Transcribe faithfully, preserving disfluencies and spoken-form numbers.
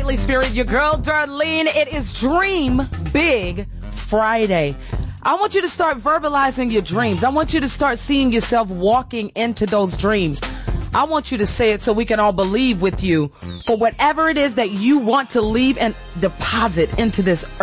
Definitely Spirit, your girl Darlene. It is Dream Big Friday. I want you to start verbalizing your dreams. I want you to start seeing yourself walking into those dreams. I want you to say it so we can all believe with you for whatever it is that you want to leave and deposit into this